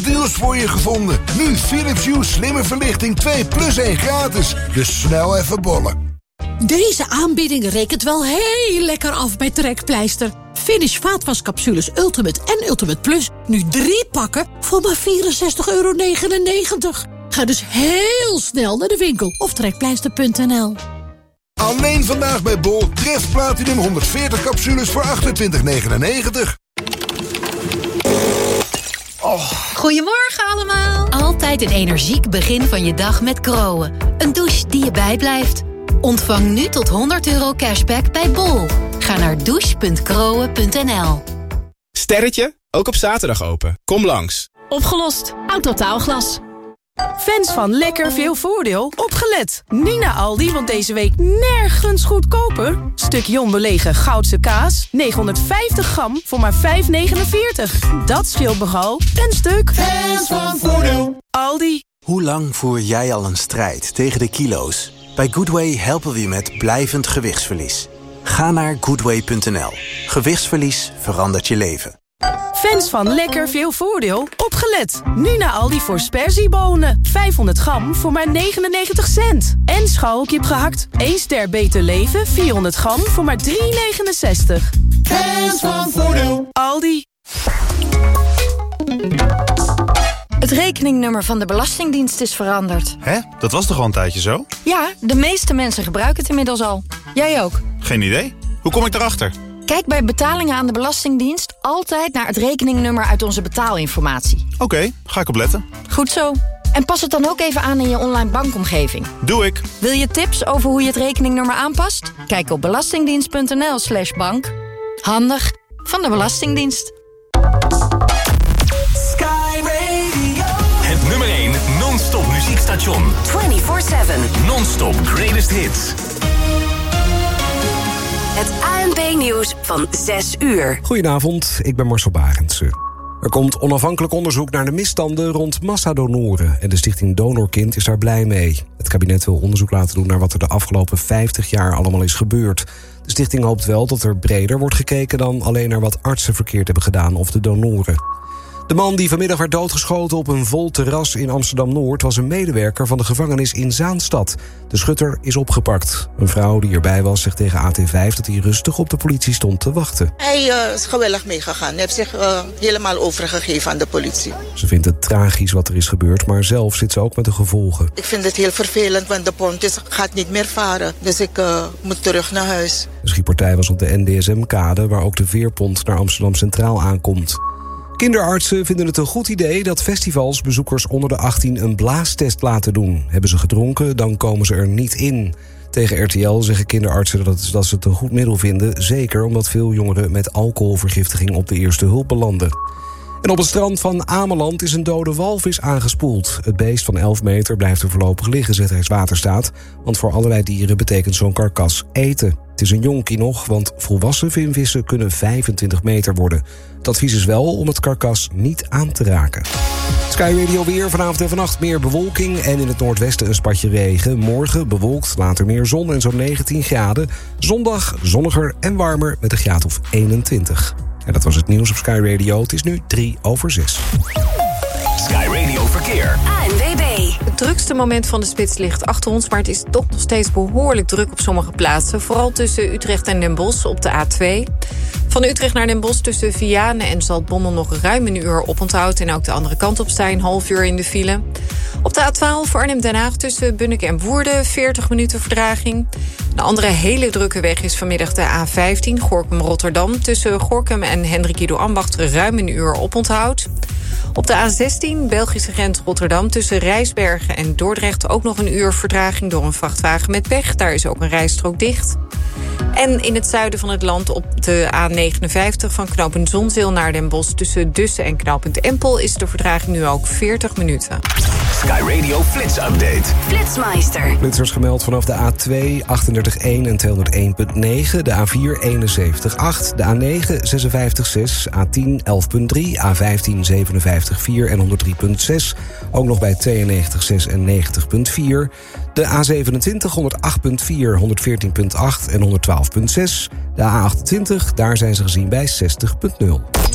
Deals voor je gevonden. Nu Philips Hue slimme verlichting 2 plus 1 gratis. Dus snel even bollen. Deze aanbieding rekent wel heel lekker af bij Trekpleister. Finish vaatwascapsules Ultimate en Ultimate Plus. Nu 3 pakken voor maar €64,99. Ga dus heel snel naar de winkel of trekpleister.nl. Alleen vandaag bij Bol. Tref Platinum 140 capsules voor €28,99. Goedemorgen allemaal. Altijd een energiek begin van je dag met Kronen. Een douche die je bijblijft. Ontvang nu tot €100 cashback bij Bol. Ga naar douche.kronen.nl. Sterretje, ook op zaterdag open. Kom langs. Opgelost. Autotaalglas. Fans van lekker veel voordeel, opgelet. Nu naar Aldi, want deze week nergens goedkoper. Stuk Jon belegen Goudse kaas, 950 gram voor maar €5,49. Dat scheelt nogal een stuk. Fans van voordeel. Aldi. Hoe lang voer jij al een strijd tegen de kilo's? Bij Goodway helpen we je met blijvend gewichtsverlies. Ga naar goodway.nl. Gewichtsverlies verandert je leven. Fans van lekker veel voordeel, opgelet. Nu naar Aldi voor sperziebonen. 500 gram voor maar 99 cent. En scharrelkip gehakt, 1 ster beter leven, 400 gram voor maar €3,69. Fans van voordeel. Aldi. Het rekeningnummer van de Belastingdienst is veranderd. Hè? Dat was toch al een tijdje zo? Ja, de meeste mensen gebruiken het inmiddels al. Jij ook. Geen idee. Hoe kom ik erachter? Kijk bij betalingen aan de Belastingdienst altijd naar het rekeningnummer uit onze betaalinformatie. Oké, ga ik opletten. Goed zo. En pas het dan ook even aan in je online bankomgeving. Doe ik. Wil je tips over hoe je het rekeningnummer aanpast? Kijk op belastingdienst.nl/bank. Handig van de Belastingdienst. Sky Radio. Het nummer 1 non-stop muziekstation. 24/7. Non-stop greatest hits. Het ANP-nieuws van 6 uur. Goedenavond, ik ben Marcel Barendse. Er komt onafhankelijk onderzoek naar de misstanden rond massadonoren. En de stichting Donorkind is daar blij mee. Het kabinet wil onderzoek laten doen naar wat er de afgelopen 50 jaar allemaal is gebeurd. De stichting hoopt wel dat er breder wordt gekeken dan alleen naar wat artsen verkeerd hebben gedaan of de donoren. De man die vanmiddag werd doodgeschoten op een vol terras in Amsterdam-Noord was een medewerker van de gevangenis in Zaanstad. De schutter is opgepakt. Een vrouw die erbij was zegt tegen AT5 dat hij rustig op de politie stond te wachten. Hij is gewillig meegegaan. Hij heeft zich helemaal overgegeven aan de politie. Ze vindt het tragisch wat er is gebeurd, maar zelf zit ze ook met de gevolgen. Ik vind het heel vervelend, want de pont gaat niet meer varen. Dus ik moet terug naar huis. De schietpartij was op de NDSM-kade, waar ook de veerpont naar Amsterdam Centraal aankomt. Kinderartsen vinden het een goed idee dat festivals bezoekers onder de 18 een blaastest laten doen. Hebben ze gedronken, dan komen ze er niet in. Tegen RTL zeggen kinderartsen dat ze het een goed middel vinden. Zeker omdat veel jongeren met alcoholvergiftiging op de eerste hulp belanden. En op het strand van Ameland is een dode walvis aangespoeld. Het beest van 11 meter blijft er voorlopig liggen, zegt Rijkswaterstaat. Want voor allerlei dieren betekent zo'n karkas eten. Het is een jonkie nog, want volwassen vinvissen kunnen 25 meter worden. Het advies is wel om het karkas niet aan te raken. Sky Radio weer, vanavond en vannacht meer bewolking en in het noordwesten een spatje regen. Morgen bewolkt, later meer zon en zo'n 19 graden. Zondag zonniger en warmer met een graad of 21. En dat was het nieuws op Sky Radio. Het is nu 6:03. Sky Radio Verkeer. ANWB. Het drukste moment van de spits ligt achter ons, maar het is toch nog steeds behoorlijk druk op sommige plaatsen. Vooral tussen Utrecht en Den Bosch op de A2. Van Utrecht naar Den Bosch tussen Vianen en Zaltbommel nog ruim een uur oponthoud. En ook de andere kant op sta je een half uur in de file. Op de A12 Arnhem-Den Haag tussen Bunnik en Woerden 40 minuten vertraging. De andere hele drukke weg is vanmiddag de A15 Gorinchem-Rotterdam. Tussen Gorinchem en Hendrik Ido Ambacht ruim een uur oponthoud. Op de A16 Belgische grens Rotterdam tussen Rijsbergen en Dordrecht ook nog een uur vertraging door een vrachtwagen met pech. Daar is ook een rijstrook dicht. En in het zuiden van het land op de A59 van knooppunt Zonzeel naar Den Bosch tussen Dussen en knooppunt Empel is de vertraging nu ook 40 minuten. Sky Radio Flits Update. Flitsmeister. Flitsers gemeld vanaf de A2 38.1 en 201.9, de A4 71.8, de A9 56.6, A10 11.3, A15 57.4 en 103.6. Ook nog bij 92.6 en 90.4. De A27 108.4, 114.8 en 112.6. De A28, daar zijn ze gezien bij 60.0.